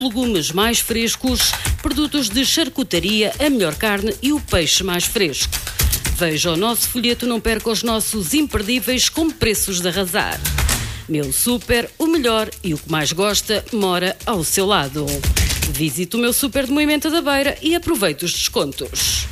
legumes mais frescos, produtos de charcutaria, a melhor carne e o peixe mais fresco. Veja o nosso folheto, não perca os nossos imperdíveis com preços de arrasar. Meu Super, o melhor e o que mais gosta mora ao seu lado. Visite o Meu Super de Moimenta da Beira e aproveite os descontos.